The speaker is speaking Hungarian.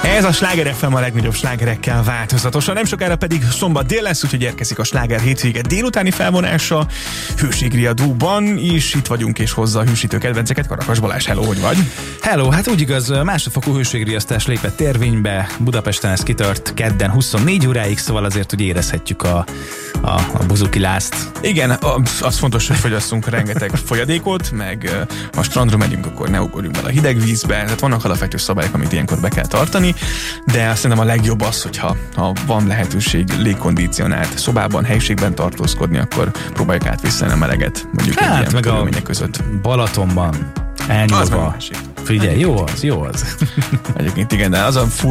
Ez a Sláger FM a legnagyobb slágerekkel változatosan. Nem sokára pedig szombat dél lesz, úgyhogy érkezik a Sláger hétvége délutáni felvonása. Hőségriadóban is itt vagyunk, és hozza a hűsítő kedvenceket. Karakas Balázs, hello, hogy vagy? Hello, hát úgy igaz, másodfokú hőségriasztás lépett érvénybe. Budapesten ez kitört kedden 24 óráig, szóval azért úgy érezhetjük a buzuki lázt. Igen, az fontos, hogy fogyasszunk rengeteg folyadékot, meg ha strandra megyünk, akkor ne ugorjunk bele a hideg vízbe. Tehát vannak alapvető szabályok, amit ilyenkor be kell tartani, de azt szerintem a legjobb az, hogyha van lehetőség légkondicionált szobában, helyiségben tartózkodni, akkor próbáljuk átvisztelni a meleget, mondjuk hát, ilyen meg körülmények között. Balatonban elnyúlva. Figyelj, jó az. Egyébként igen, de az a